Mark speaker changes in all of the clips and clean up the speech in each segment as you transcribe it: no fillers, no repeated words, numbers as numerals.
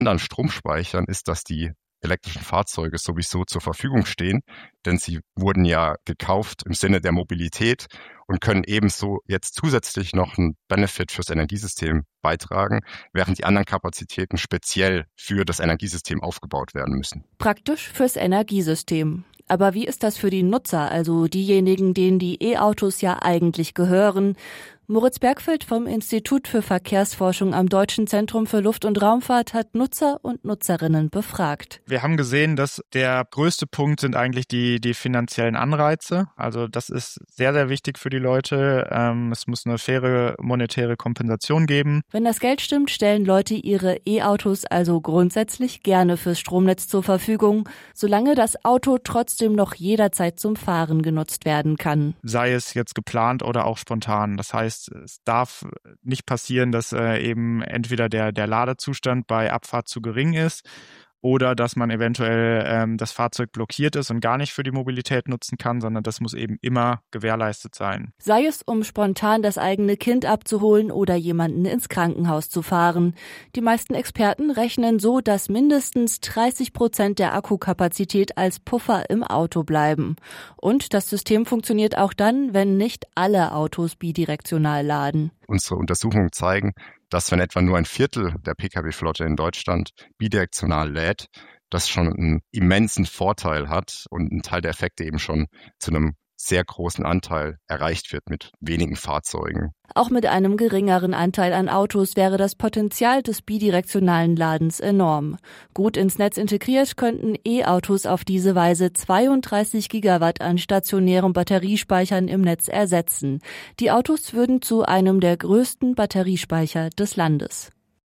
Speaker 1: an Stromspeichern ist, dass die elektrischen Fahrzeuge sowieso zur Verfügung stehen, denn sie wurden ja gekauft im Sinne der Mobilität und können ebenso jetzt zusätzlich noch einen Benefit fürs Energiesystem beitragen, während die anderen Kapazitäten speziell für das Energiesystem aufgebaut werden müssen.
Speaker 2: Praktisch fürs Energiesystem. Aber wie ist das für die Nutzer, also diejenigen, denen die E-Autos ja eigentlich gehören? Moritz Bergfeld vom Institut für Verkehrsforschung am Deutschen Zentrum für Luft- und Raumfahrt hat Nutzer und Nutzerinnen befragt.
Speaker 3: Wir haben gesehen, dass der größte Punkt sind eigentlich die finanziellen Anreize. Also das ist sehr, sehr wichtig für die Leute. Es muss eine faire monetäre Kompensation geben.
Speaker 2: Wenn das Geld stimmt, stellen Leute ihre E-Autos also grundsätzlich gerne fürs Stromnetz zur Verfügung, solange das Auto trotzdem noch jederzeit zum Fahren genutzt werden kann.
Speaker 3: Sei es jetzt geplant oder auch spontan. Das heißt, es darf nicht passieren, dass eben entweder der Ladezustand bei Abfahrt zu gering ist oder dass man eventuell das Fahrzeug blockiert ist und gar nicht für die Mobilität nutzen kann, sondern das muss eben immer gewährleistet sein.
Speaker 2: Sei es, um spontan das eigene Kind abzuholen oder jemanden ins Krankenhaus zu fahren. Die meisten Experten rechnen so, dass mindestens 30% der Akkukapazität als Puffer im Auto bleiben. Und das System funktioniert auch dann, wenn nicht alle Autos bidirektional laden.
Speaker 1: Unsere Untersuchungen zeigen, dass wenn etwa nur ein Viertel der Pkw-Flotte in Deutschland bidirektional lädt, das schon einen immensen Vorteil hat und ein Teil der Effekte eben schon zu einem sehr großen Anteil erreicht wird mit wenigen Fahrzeugen.
Speaker 2: Auch mit einem geringeren Anteil an Autos wäre das Potenzial des bidirektionalen Ladens enorm. Gut ins Netz integriert könnten E-Autos auf diese Weise 32 Gigawatt an stationären Batteriespeichern im Netz ersetzen. Die Autos würden zu einem der größten Batteriespeicher des Landes.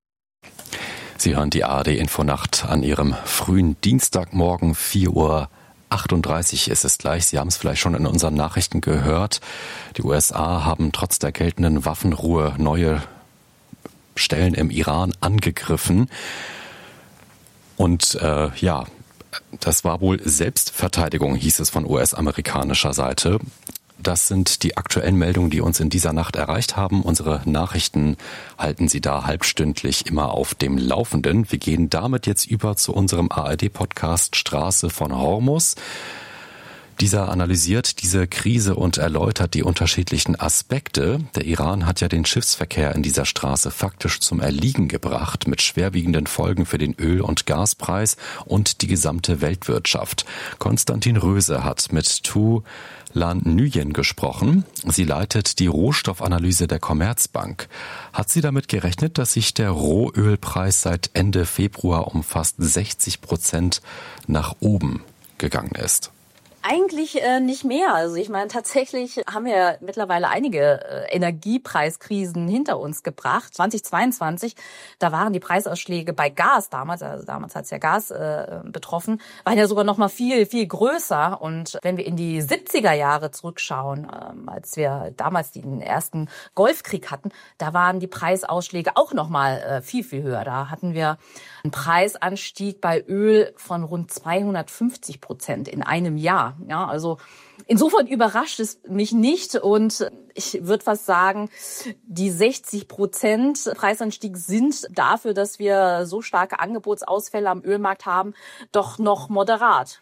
Speaker 4: Sie hören die ARD-Infonacht an Ihrem frühen Dienstagmorgen, 4:38 Uhr ist es gleich. Sie haben es vielleicht schon in unseren Nachrichten gehört. Die USA haben trotz der geltenden Waffenruhe neue Stellen im Iran angegriffen. Und das war wohl Selbstverteidigung, hieß es von US-amerikanischer Seite. Das sind die aktuellen Meldungen, die uns in dieser Nacht erreicht haben. Unsere Nachrichten halten Sie da halbstündlich immer auf dem Laufenden. Wir gehen damit jetzt über zu unserem ARD-Podcast Straße von Hormus. Dieser analysiert diese Krise und erläutert die unterschiedlichen Aspekte. Der Iran hat ja den Schiffsverkehr in dieser Straße faktisch zum Erliegen gebracht, mit schwerwiegenden Folgen für den Öl- und Gaspreis und die gesamte Weltwirtschaft. Konstantin Röse hat mit Tu Lan Nguyen gesprochen. Sie leitet die Rohstoffanalyse der Commerzbank. Hat sie damit gerechnet, dass sich der Rohölpreis seit Ende Februar um fast 60% nach oben gegangen ist?
Speaker 5: Eigentlich nicht mehr. Also ich meine, tatsächlich haben wir mittlerweile einige Energiepreiskrisen hinter uns gebracht. 2022, da waren die Preisausschläge bei Gas damals hat es ja Gas betroffen, waren ja sogar noch mal viel, viel größer. Und wenn wir in die 70er Jahre zurückschauen, als wir damals den ersten Golfkrieg hatten, da waren die Preisausschläge auch noch mal viel, viel höher. Da hatten wir einen Preisanstieg bei Öl von rund 250% in einem Jahr. Ja, also insofern überrascht es mich nicht und ich würde fast sagen, die 60% Preisanstieg sind dafür, dass wir so starke Angebotsausfälle am Ölmarkt haben, doch noch moderat.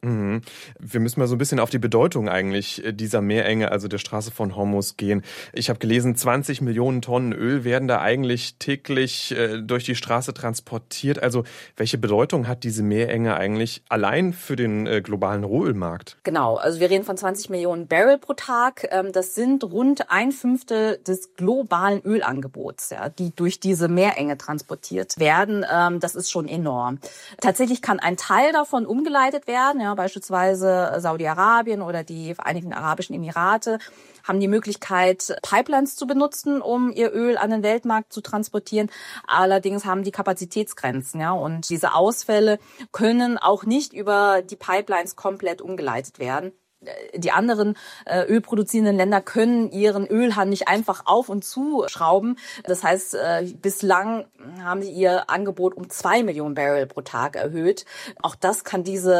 Speaker 6: Wir müssen mal so ein bisschen auf die Bedeutung eigentlich dieser Meerenge, also der Straße von Hormus, gehen. Ich habe gelesen, 20 Millionen Tonnen Öl werden da eigentlich täglich durch die Straße transportiert. Also welche Bedeutung hat diese Meerenge eigentlich allein für den globalen Rohölmarkt?
Speaker 5: Genau, also wir reden von 20 Millionen Barrel pro Tag. Das sind rund 1/5 des globalen Ölangebots, ja, die durch diese Meerenge transportiert werden. Das ist schon enorm. Tatsächlich kann ein Teil davon umgeleitet werden, ja, beispielsweise Saudi-Arabien oder die Vereinigten Arabischen Emirate haben die Möglichkeit, Pipelines zu benutzen, um ihr Öl an den Weltmarkt zu transportieren. Allerdings haben die Kapazitätsgrenzen, ja, und diese Ausfälle können auch nicht über die Pipelines komplett umgeleitet werden. Die anderen ölproduzierenden Länder können ihren Ölhahn nicht einfach auf- und zuschrauben. Das heißt, bislang haben sie ihr Angebot um 2 Millionen Barrel pro Tag erhöht. Auch das kann diese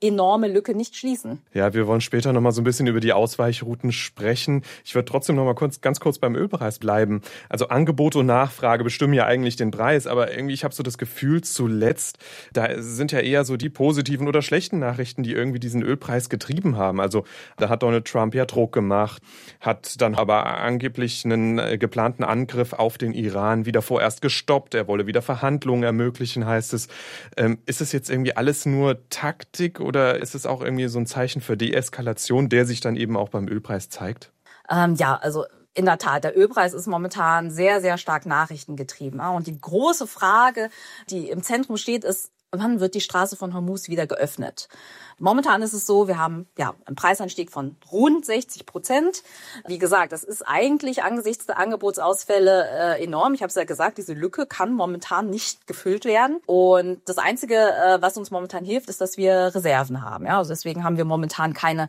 Speaker 5: enorme Lücke nicht schließen.
Speaker 6: Ja, wir wollen später nochmal so ein bisschen über die Ausweichrouten sprechen. Ich würde trotzdem nochmal ganz kurz beim Ölpreis bleiben. Also Angebot und Nachfrage bestimmen ja eigentlich den Preis, aber irgendwie, ich habe so das Gefühl zuletzt, da sind ja eher so die positiven oder schlechten Nachrichten, die irgendwie diesen Ölpreis getrieben haben. Also da hat Donald Trump ja Druck gemacht, hat dann aber angeblich einen geplanten Angriff auf den Iran wieder vorerst gestoppt. Er wolle wieder Verhandlungen ermöglichen, heißt es. Ist es jetzt irgendwie alles nur Taktik oder ist es auch irgendwie so ein Zeichen für Deeskalation, der sich dann eben auch beim Ölpreis zeigt?
Speaker 5: Ja, also in der Tat, der Ölpreis ist momentan sehr, sehr stark nachrichtengetrieben. Und die große Frage, die im Zentrum steht, ist, wann wird die Straße von Hormuz wieder geöffnet? Momentan ist es so, wir haben einen Preisanstieg von rund 60%. Wie gesagt, das ist eigentlich angesichts der Angebotsausfälle enorm. Ich habe es ja gesagt, diese Lücke kann momentan nicht gefüllt werden. Und das Einzige, was uns momentan hilft, ist, dass wir Reserven haben. Ja, also deswegen haben wir momentan keine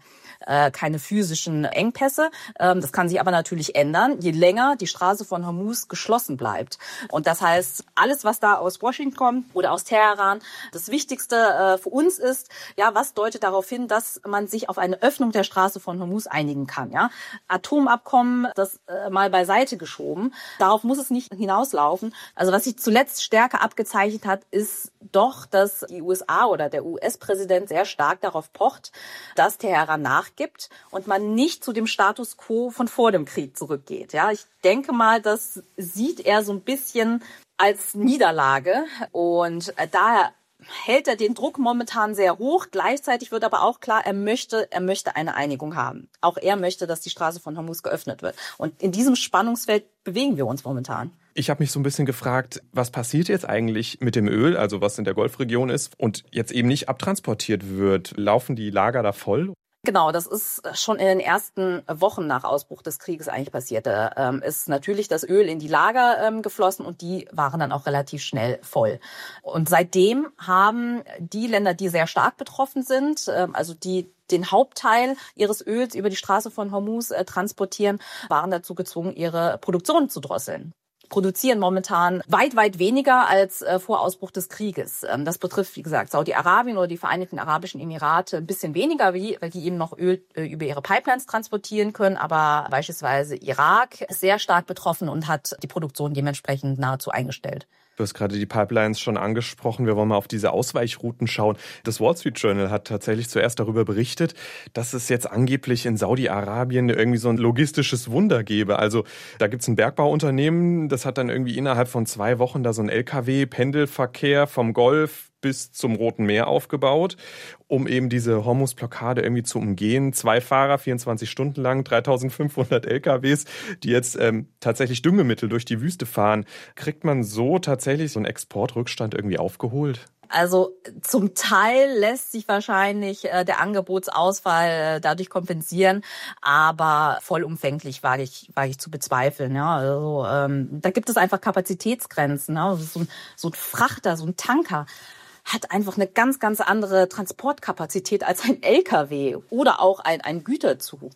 Speaker 5: physischen Engpässe. Das kann sich aber natürlich ändern, je länger die Straße von Hormuz geschlossen bleibt. Und das heißt, alles, was da aus Washington kommt oder aus Teheran, das Wichtigste für uns ist, was deutet darauf hin, dass man sich auf eine Öffnung der Straße von Hormuz einigen kann. Ja? Atomabkommen, das mal beiseite geschoben. Darauf muss es nicht hinauslaufen. Also was sich zuletzt stärker abgezeichnet hat, ist doch, dass die USA oder der US-Präsident sehr stark darauf pocht, dass Teheran nachgibt und man nicht zu dem Status quo von vor dem Krieg zurückgeht. Ja, ich denke mal, das sieht er so ein bisschen als Niederlage und daher hält er den Druck momentan sehr hoch. Gleichzeitig wird aber auch klar, er möchte eine Einigung haben. Auch er möchte, dass die Straße von Hormuz geöffnet wird. Und in diesem Spannungsfeld bewegen wir uns momentan.
Speaker 6: Ich habe mich so ein bisschen gefragt, was passiert jetzt eigentlich mit dem Öl, also was in der Golfregion ist und jetzt eben nicht abtransportiert wird? Laufen die Lager da voll?
Speaker 5: Genau, das ist schon in den ersten Wochen nach Ausbruch des Krieges eigentlich passiert. Da ist natürlich das Öl in die Lager geflossen und die waren dann auch relativ schnell voll. Und seitdem haben die Länder, die sehr stark betroffen sind, also die den Hauptteil ihres Öls über die Straße von Hormuz transportieren, waren dazu gezwungen, ihre Produktion zu drosseln. Produzieren momentan weit, weit weniger als vor Ausbruch des Krieges. Das betrifft, wie gesagt, Saudi-Arabien oder die Vereinigten Arabischen Emirate ein bisschen weniger, weil die eben noch Öl über ihre Pipelines transportieren können. Aber beispielsweise Irak ist sehr stark betroffen und hat die Produktion dementsprechend nahezu eingestellt.
Speaker 6: Du hast gerade die Pipelines schon angesprochen. Wir wollen mal auf diese Ausweichrouten schauen. Das Wall Street Journal hat tatsächlich zuerst darüber berichtet, dass es jetzt angeblich in Saudi-Arabien irgendwie so ein logistisches Wunder gäbe. Also da gibt's ein Bergbauunternehmen, das hat dann irgendwie innerhalb von 2 Wochen da so ein LKW-Pendelverkehr vom Golf bis zum Roten Meer aufgebaut, um eben diese Hormuz-Blockade irgendwie zu umgehen. 2 Fahrer, 24 Stunden lang, 3500 LKWs, die jetzt tatsächlich Düngemittel durch die Wüste fahren. Kriegt man so tatsächlich so einen Exportrückstand irgendwie aufgeholt?
Speaker 5: Also zum Teil lässt sich wahrscheinlich der Angebotsausfall dadurch kompensieren, aber vollumfänglich wage ich zu bezweifeln. Ja, also da gibt es einfach Kapazitätsgrenzen. Ja? Also so ein Frachter, so ein Tanker hat einfach eine ganz, ganz andere Transportkapazität als ein LKW oder auch ein Güterzug.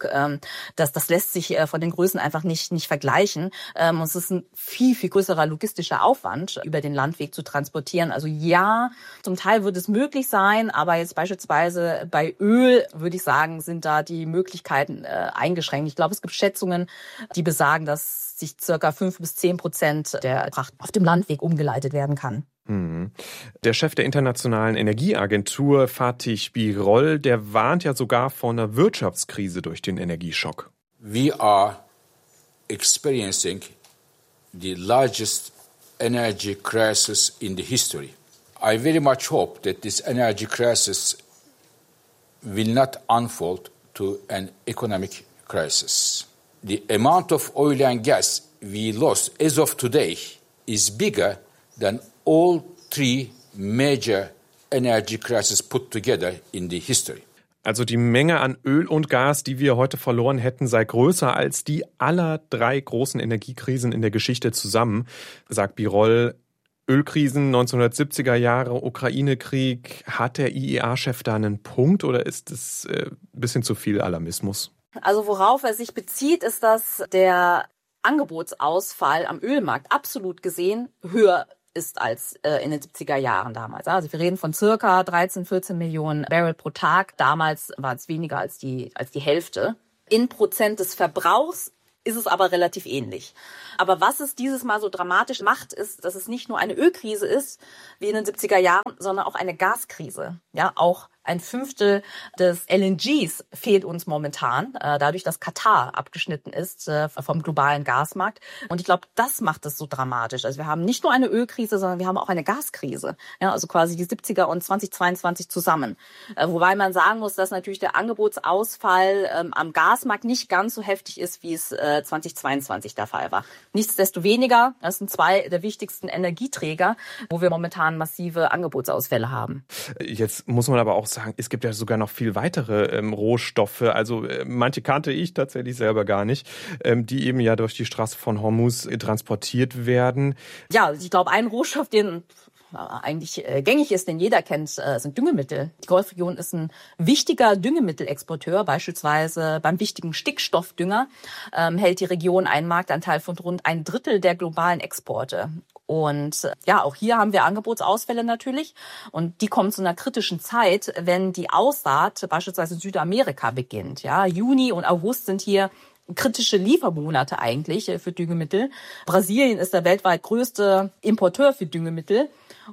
Speaker 5: Das lässt sich von den Größen einfach nicht vergleichen. Es ist ein viel, viel größerer logistischer Aufwand, über den Landweg zu transportieren. Also ja, zum Teil wird es möglich sein, aber jetzt beispielsweise bei Öl, würde ich sagen, sind da die Möglichkeiten eingeschränkt. Ich glaube, es gibt Schätzungen, die besagen, dass sich circa 5-10% der Fracht auf dem Landweg umgeleitet werden kann.
Speaker 6: Der Chef der Internationalen Energieagentur, Fatih Birol, der warnt ja sogar vor einer Wirtschaftskrise durch den Energieschock.
Speaker 7: We are experiencing the largest energy crisis in the history. I very much hope that this energy crisis will not unfold to an economic crisis. The amount of oil and gas we lost as of today is bigger than all 3 major energy crises put together in the history.
Speaker 6: Also die Menge an Öl und Gas, die wir heute verloren hätten, sei größer als die aller 3 großen Energiekrisen in der Geschichte zusammen, sagt Birol. Ölkrisen, 1970er Jahre, Ukraine-Krieg. Hat der IEA-Chef da einen Punkt oder ist es ein bisschen zu viel Alarmismus?
Speaker 5: Also worauf er sich bezieht, ist, dass der Angebotsausfall am Ölmarkt absolut gesehen höher ist als in den 70er Jahren damals. Also wir reden von circa 13, 14 Millionen Barrel pro Tag. Damals war es weniger als die Hälfte. In Prozent des Verbrauchs ist es aber relativ ähnlich. Aber was es dieses Mal so dramatisch macht, ist, dass es nicht nur eine Ölkrise ist, wie in den 70er Jahren, sondern auch eine Gaskrise. Ja, auch ein Fünftel des LNGs fehlt uns momentan, dadurch, dass Katar abgeschnitten ist vom globalen Gasmarkt. Und ich glaube, das macht es so dramatisch. Also wir haben nicht nur eine Ölkrise, sondern wir haben auch eine Gaskrise. Ja, also quasi die 70er und 2022 zusammen. Wobei man sagen muss, dass natürlich der Angebotsausfall am Gasmarkt nicht ganz so heftig ist, wie es 2022 der Fall war. Nichtsdestoweniger, das sind zwei der wichtigsten Energieträger, wo wir momentan massive Angebotsausfälle haben.
Speaker 6: Jetzt muss man aber auch sagen, es gibt ja sogar noch viel weitere Rohstoffe, also manche kannte ich tatsächlich selber gar nicht, die eben ja durch die Straße von Hormuz transportiert werden.
Speaker 5: Ja, ich glaube, ein Rohstoff, den eigentlich gängig ist, den jeder kennt, sind Düngemittel. Die Golfregion ist ein wichtiger Düngemittelexporteur, beispielsweise beim wichtigen Stickstoffdünger hält die Region einen Marktanteil von rund 1/3 der globalen Exporte. Und ja, auch hier haben wir Angebotsausfälle natürlich. Und die kommen zu einer kritischen Zeit, wenn die Aussaat beispielsweise in Südamerika beginnt. Ja, Juni und August sind hier kritische Liefermonate eigentlich für Düngemittel. Brasilien ist der weltweit größte Importeur für Düngemittel.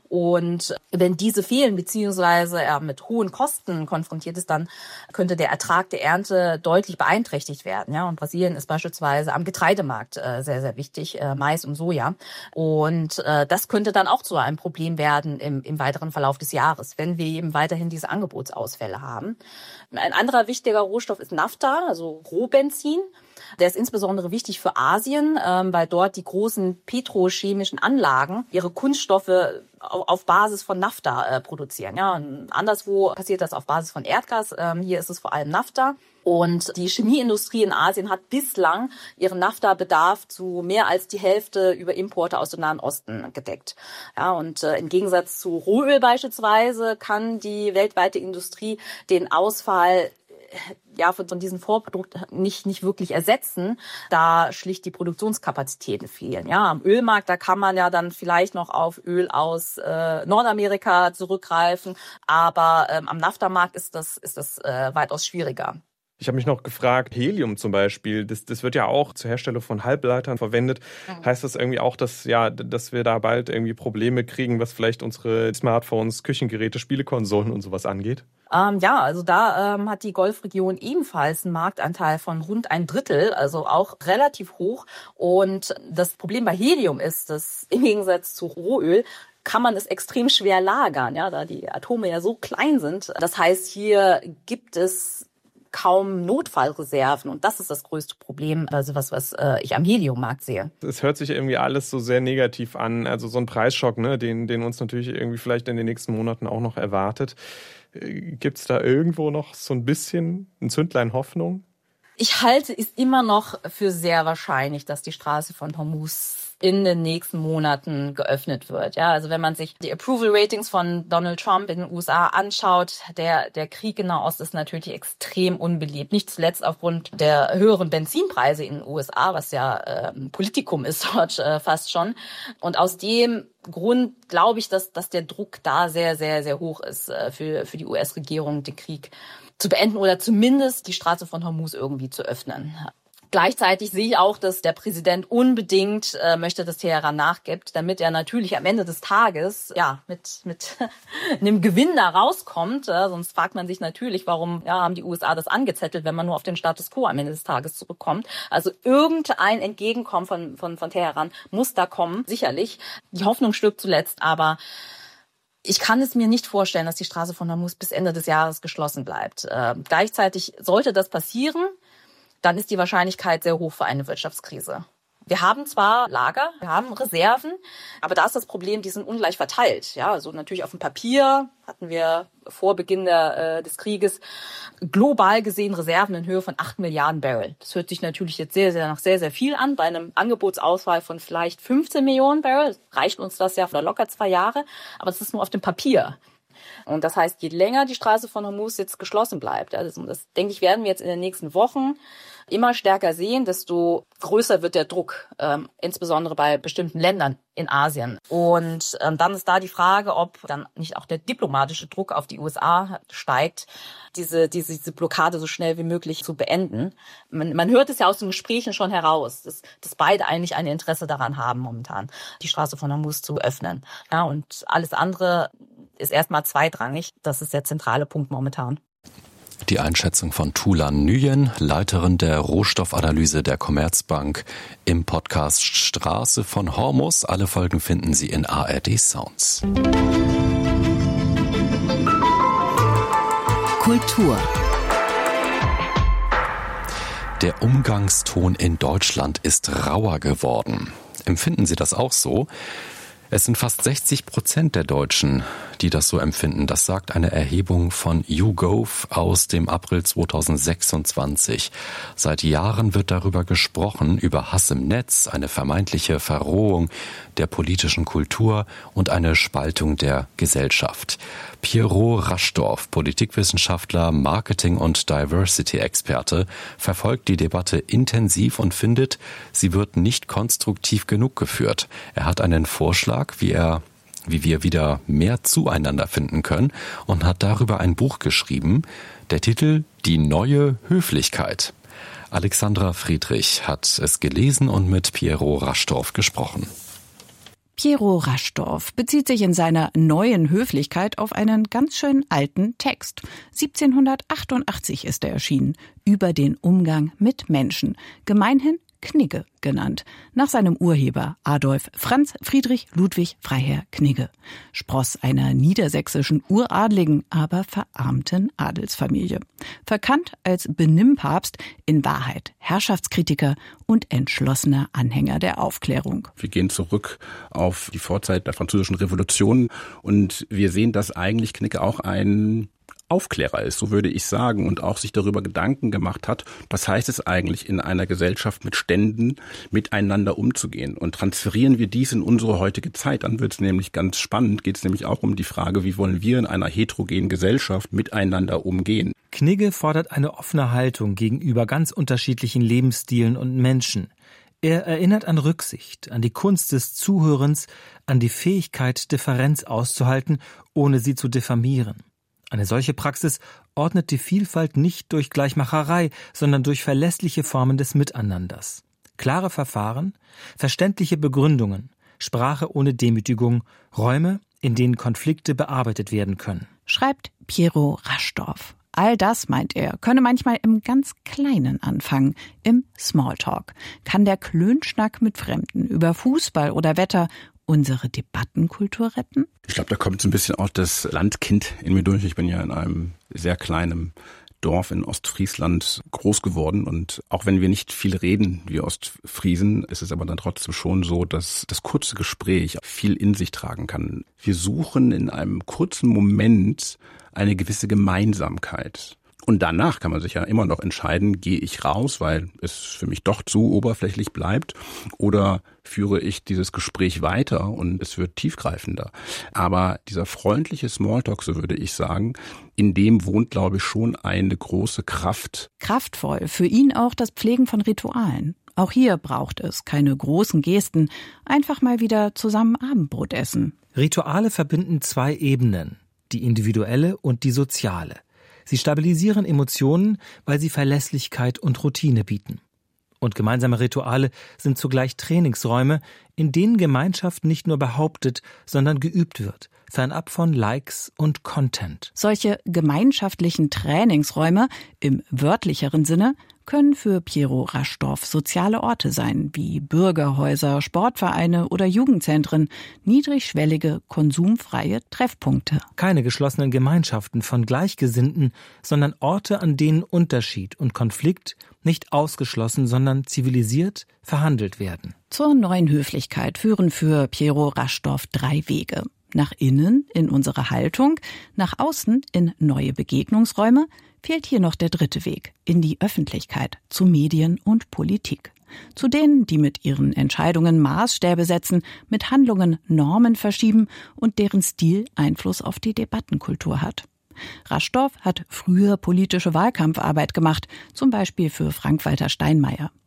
Speaker 5: Und wenn diese fehlen, beziehungsweise er mit hohen Kosten konfrontiert ist, dann könnte der Ertrag der Ernte deutlich beeinträchtigt werden. Ja, und Brasilien ist beispielsweise am Getreidemarkt sehr, sehr wichtig, Mais und Soja. Und das könnte dann auch zu einem Problem werden im weiteren Verlauf des Jahres, wenn wir eben weiterhin diese Angebotsausfälle haben. Ein anderer wichtiger Rohstoff ist Naphtha, also Rohbenzin. Der ist insbesondere wichtig für Asien, weil dort die großen petrochemischen Anlagen ihre Kunststoffe auf Basis von Naphtha produzieren. Ja, und anderswo passiert das auf Basis von Erdgas. Hier ist es vor allem Naphtha. Und die Chemieindustrie in Asien hat bislang ihren Naphtha-Bedarf zu mehr als die Hälfte über Importe aus dem Nahen Osten gedeckt. Ja, und im Gegensatz zu Rohöl beispielsweise kann die weltweite Industrie den Ausfall von diesem Vorprodukt nicht wirklich ersetzen, da schlicht die Produktionskapazitäten fehlen. Ja, am Ölmarkt, da kann man ja dann vielleicht noch auf Öl aus Nordamerika zurückgreifen, aber am Naphtha-Markt ist das weitaus schwieriger.
Speaker 6: Ich habe mich noch gefragt, Helium zum Beispiel, das wird ja auch zur Herstellung von Halbleitern verwendet. Heißt das irgendwie auch, dass wir da bald irgendwie Probleme kriegen, was vielleicht unsere Smartphones, Küchengeräte, Spielekonsolen und sowas angeht?
Speaker 5: Also da hat die Golfregion ebenfalls einen Marktanteil von rund 1/3, also auch relativ hoch. Und das Problem bei Helium ist, dass im Gegensatz zu Rohöl kann man es extrem schwer lagern, ja, da die Atome ja so klein sind. Das heißt, hier gibt es kaum Notfallreserven und das ist das größte Problem, also was ich am Heliummarkt sehe.
Speaker 6: Es hört sich irgendwie alles so sehr negativ an, also so ein Preisschock, ne, den uns natürlich irgendwie vielleicht in den nächsten Monaten auch noch erwartet. Gibt es da irgendwo noch so ein bisschen ein Zündlein Hoffnung?
Speaker 5: Ich halte es immer noch für sehr wahrscheinlich, dass die Straße von Hormuz in den nächsten Monaten geöffnet wird. Ja, also wenn man sich die Approval Ratings von Donald Trump in den USA anschaut, der Krieg in Nahost ist natürlich extrem unbeliebt. Nicht zuletzt aufgrund der höheren Benzinpreise in den USA, was ja Politikum ist dort fast schon. Und aus dem Grund glaube ich, dass der Druck da sehr, sehr, sehr hoch ist für die US-Regierung, den Krieg zu beenden oder zumindest die Straße von Hormuz irgendwie zu öffnen. Gleichzeitig sehe ich auch, dass der Präsident unbedingt möchte, dass Teheran nachgibt, damit er natürlich am Ende des Tages mit einem Gewinn da rauskommt. Sonst fragt man sich natürlich, warum haben die USA das angezettelt, wenn man nur auf den Status quo am Ende des Tages zurückkommt. Also irgendein Entgegenkommen von Teheran muss da kommen, sicherlich. Die Hoffnung stirbt zuletzt, aber ich kann es mir nicht vorstellen, dass die Straße von Hormuz bis Ende des Jahres geschlossen bleibt. Gleichzeitig sollte das passieren, dann ist die Wahrscheinlichkeit sehr hoch für eine Wirtschaftskrise. Wir haben zwar Lager, wir haben Reserven, aber da ist das Problem, die sind ungleich verteilt. Ja, also natürlich auf dem Papier hatten wir vor Beginn des Krieges global gesehen Reserven in Höhe von 8 Milliarden Barrel. Das hört sich natürlich jetzt sehr, sehr viel an. Bei einem Angebotsausfall von vielleicht 15 Millionen Barrel reicht uns das ja für locker 2 Jahre, aber das ist nur auf dem Papier. Und das heißt, je länger die Straße von Hormuz jetzt geschlossen bleibt, also das denke ich, werden wir jetzt in den nächsten Wochen immer stärker sehen, desto größer wird der Druck, insbesondere bei bestimmten Ländern in Asien. Und dann ist da die Frage, ob dann nicht auch der diplomatische Druck auf die USA steigt, diese Blockade so schnell wie möglich zu beenden. Man hört es ja aus den Gesprächen schon heraus, dass beide eigentlich ein Interesse daran haben, momentan die Straße von Hormuz zu öffnen. Ja, und alles andere ist erstmal zweitrangig. Das ist der zentrale Punkt momentan.
Speaker 4: Die Einschätzung von Tulan Nguyen, Leiterin der Rohstoffanalyse der Commerzbank, im Podcast Straße von Hormuz. Alle Folgen finden Sie in ARD Sounds.
Speaker 8: Kultur.
Speaker 4: Der Umgangston in Deutschland ist rauer geworden. Empfinden Sie das auch so? Es sind fast 60% der Deutschen, die das so empfinden. Das sagt eine Erhebung von YouGov aus dem April 2026. Seit Jahren wird darüber gesprochen, über Hass im Netz, eine vermeintliche Verrohung der politischen Kultur und eine Spaltung der Gesellschaft. Pierrot Raschdorf, Politikwissenschaftler, Marketing- und Diversity-Experte, verfolgt die Debatte intensiv und findet, sie wird nicht konstruktiv genug geführt. Er hat einen Vorschlag, wie wir wieder mehr zueinander finden können und hat darüber ein Buch geschrieben. Der Titel Die neue Höflichkeit. Alexandra Friedrich hat es gelesen und mit Pierrot Raschdorf gesprochen.
Speaker 8: Pierrot Raschdorf bezieht sich in seiner neuen Höflichkeit auf einen ganz schön alten Text. 1788 ist er erschienen, über den Umgang mit Menschen, gemeinhin Knigge genannt, nach seinem Urheber Adolf Franz Friedrich Ludwig Freiherr Knigge, Spross einer niedersächsischen uradligen, aber verarmten Adelsfamilie. Verkannt als Benimmpapst, in Wahrheit Herrschaftskritiker und entschlossener Anhänger der Aufklärung.
Speaker 9: Wir gehen zurück auf die Vorzeit der Französischen Revolution und wir sehen, dass eigentlich Knigge auch ein Aufklärer ist, so würde ich sagen, und auch sich darüber Gedanken gemacht hat, was heißt es eigentlich, in einer Gesellschaft mit Ständen miteinander umzugehen. Und transferieren wir dies in unsere heutige Zeit, dann wird es nämlich ganz spannend, geht es nämlich auch um die Frage, wie wollen wir in einer heterogenen Gesellschaft miteinander umgehen.
Speaker 10: Knigge fordert eine offene Haltung gegenüber ganz unterschiedlichen Lebensstilen und Menschen. Er erinnert an Rücksicht, an die Kunst des Zuhörens, an die Fähigkeit, Differenz auszuhalten, ohne sie zu diffamieren. Eine solche Praxis ordnet die Vielfalt nicht durch Gleichmacherei, sondern durch verlässliche Formen des Miteinanders. Klare Verfahren, verständliche Begründungen, Sprache ohne Demütigung, Räume, in denen Konflikte bearbeitet werden können.
Speaker 8: Schreibt Pierrot Raschdorf. All das, meint er, könne manchmal im ganz Kleinen anfangen, im Smalltalk. Kann der Klönschnack mit Fremden über Fußball oder Wetter unsere Debattenkultur retten?
Speaker 9: Ich glaube, da kommt so ein bisschen auch das Landkind in mir durch. Ich bin ja in einem sehr kleinen Dorf in Ostfriesland groß geworden und auch wenn wir nicht viel reden, wir Ostfriesen, ist es aber dann trotzdem schon so, dass das kurze Gespräch viel in sich tragen kann. Wir suchen in einem kurzen Moment eine gewisse Gemeinsamkeit. Und danach kann man sich ja immer noch entscheiden, gehe ich raus, weil es für mich doch zu oberflächlich bleibt, oder führe ich dieses Gespräch weiter und es wird tiefgreifender. Aber dieser freundliche Smalltalk, so würde ich sagen, in dem wohnt, glaube ich, schon eine große Kraft.
Speaker 8: Kraftvoll, für ihn auch das Pflegen von Ritualen. Auch hier braucht es keine großen Gesten, einfach mal wieder zusammen Abendbrot essen.
Speaker 10: Rituale verbinden zwei Ebenen, die individuelle und die soziale. Sie stabilisieren Emotionen, weil sie Verlässlichkeit und Routine bieten. Und gemeinsame Rituale sind zugleich Trainingsräume, in denen Gemeinschaft nicht nur behauptet, sondern geübt wird, fernab von Likes und Content.
Speaker 8: Solche gemeinschaftlichen Trainingsräume im wörtlicheren Sinne können für Pierrot Raschdorf soziale Orte sein, wie Bürgerhäuser, Sportvereine oder Jugendzentren, niedrigschwellige, konsumfreie Treffpunkte.
Speaker 10: Keine geschlossenen Gemeinschaften von Gleichgesinnten, sondern Orte, an denen Unterschied und Konflikt nicht ausgeschlossen, sondern zivilisiert verhandelt werden.
Speaker 8: Zur neuen Höflichkeit führen für Pierrot Raschdorf 3 Wege. Nach innen in unsere Haltung, nach außen in neue Begegnungsräume, fehlt hier noch der 3. Weg, in die Öffentlichkeit, zu Medien und Politik. Zu denen, die mit ihren Entscheidungen Maßstäbe setzen, mit Handlungen Normen verschieben und deren Stil Einfluss auf die Debattenkultur hat. Raschdorf hat früher politische Wahlkampfarbeit gemacht, zum Beispiel für Frank-Walter Steinmeier.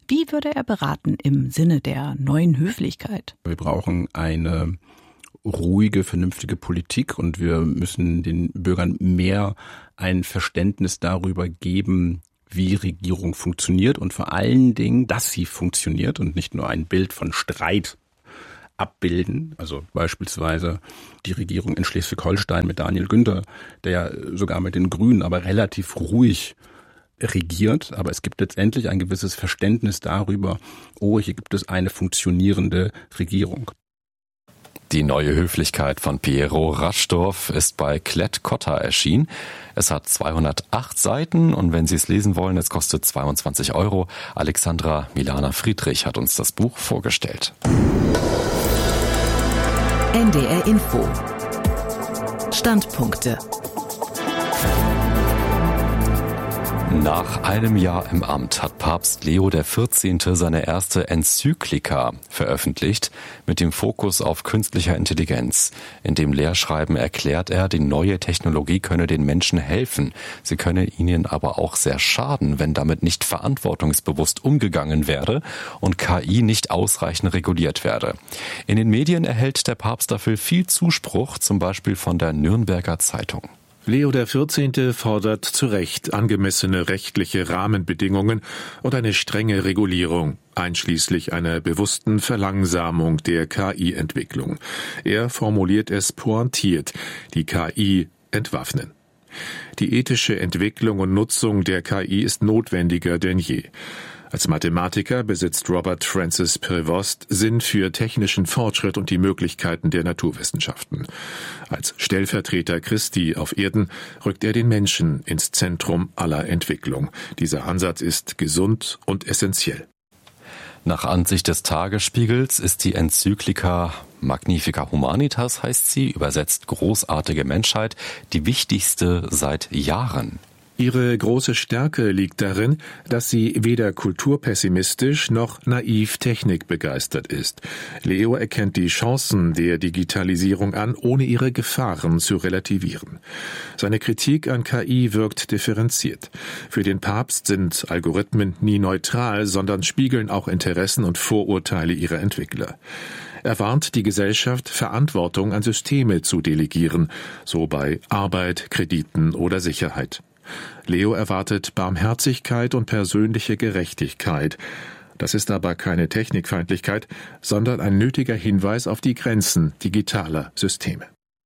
Speaker 8: Wie würde er beraten im Sinne der neuen Höflichkeit?
Speaker 9: Wir brauchen eine ruhige, vernünftige Politik und wir müssen den Bürgern mehr ein Verständnis darüber geben, wie Regierung funktioniert und vor allen Dingen, dass sie funktioniert und nicht nur ein Bild von Streit abbilden. Also beispielsweise die Regierung in Schleswig-Holstein mit Daniel Günther, der ja sogar mit den Grünen aber relativ ruhig regiert. Aber es gibt letztendlich ein gewisses Verständnis darüber, hier gibt es eine funktionierende Regierung.
Speaker 4: Die neue Höflichkeit von Piero Raschdorf ist bei Klett-Cotta erschienen. Es hat 208 Seiten und wenn Sie es lesen wollen, es kostet 22 €. Alexandra Milana-Friedrich hat uns das Buch vorgestellt.
Speaker 11: NDR Info. Standpunkte.
Speaker 4: Nach einem Jahr im Amt hat Papst Leo XIV. Seine erste Enzyklika veröffentlicht mit dem Fokus auf künstlicher Intelligenz. In dem Lehrschreiben erklärt er, die neue Technologie könne den Menschen helfen. Sie könne ihnen aber auch sehr schaden, wenn damit nicht verantwortungsbewusst umgegangen werde und KI nicht ausreichend reguliert werde. In den Medien erhält der Papst dafür viel Zuspruch, zum Beispiel von der Nürnberger Zeitung.
Speaker 12: Leo XIV. Fordert zu Recht angemessene rechtliche Rahmenbedingungen und eine strenge Regulierung, einschließlich einer bewussten Verlangsamung der KI-Entwicklung. Er formuliert es pointiert: die KI entwaffnen. Die ethische Entwicklung und Nutzung der KI ist notwendiger denn je. Als Mathematiker besitzt Robert Francis Prevost Sinn für technischen Fortschritt und die Möglichkeiten der Naturwissenschaften. Als Stellvertreter Christi auf Erden rückt er den Menschen ins Zentrum aller Entwicklung. Dieser Ansatz ist gesund und essentiell.
Speaker 4: Nach Ansicht des Tagesspiegels ist die Enzyklika Magnifica Humanitas, heißt sie, übersetzt großartige Menschheit, die wichtigste seit Jahren.
Speaker 12: Ihre große Stärke liegt darin, dass sie weder kulturpessimistisch noch naiv technikbegeistert ist. Leo erkennt die Chancen der Digitalisierung an, ohne ihre Gefahren zu relativieren. Seine Kritik an KI wirkt differenziert. Für den Papst sind Algorithmen nie neutral, sondern spiegeln auch Interessen und Vorurteile ihrer Entwickler. Er warnt die Gesellschaft, Verantwortung an Systeme zu delegieren, so bei Arbeit, Krediten oder Sicherheit. Leo erwartet Barmherzigkeit und persönliche Gerechtigkeit. Das ist aber keine Technikfeindlichkeit, sondern ein nötiger Hinweis auf die Grenzen digitaler Systeme.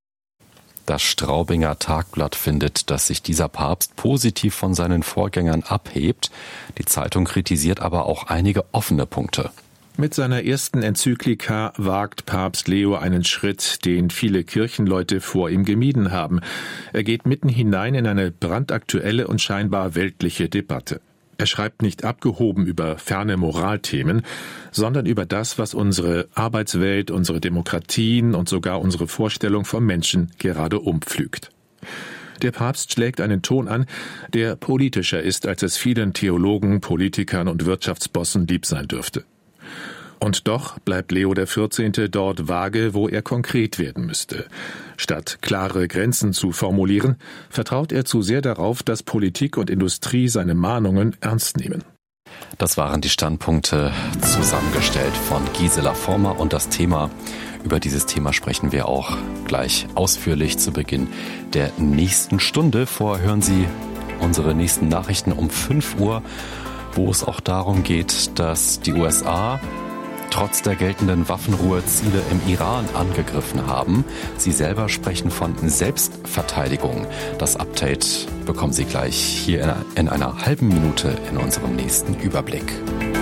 Speaker 4: Das Straubinger Tagblatt findet, dass sich dieser Papst positiv von seinen Vorgängern abhebt. Die Zeitung kritisiert aber auch einige offene Punkte.
Speaker 12: Mit seiner ersten Enzyklika wagt Papst Leo einen Schritt, den viele Kirchenleute vor ihm gemieden haben. Er geht mitten hinein in eine brandaktuelle und scheinbar weltliche Debatte. Er schreibt nicht abgehoben über ferne Moralthemen, sondern über das, was unsere Arbeitswelt, unsere Demokratien und sogar unsere Vorstellung vom Menschen gerade umpflügt. Der Papst schlägt einen Ton an, der politischer ist, als es vielen Theologen, Politikern und Wirtschaftsbossen lieb sein dürfte. Und doch bleibt Leo XIV. Dort vage, wo er konkret werden müsste. Statt klare Grenzen zu formulieren, vertraut er zu sehr darauf, dass Politik und Industrie seine Mahnungen ernst nehmen.
Speaker 4: Das waren die Standpunkte, zusammengestellt von Gisela Former, und über dieses Thema sprechen wir auch gleich ausführlich zu Beginn der nächsten Stunde. Vorher hören Sie unsere nächsten Nachrichten um 5 Uhr, wo es auch darum geht, dass die USA trotz der geltenden Waffenruhe Ziele im Iran angegriffen haben. Sie selber sprechen von Selbstverteidigung. Das Update bekommen Sie gleich hier in einer halben Minute in unserem nächsten Überblick.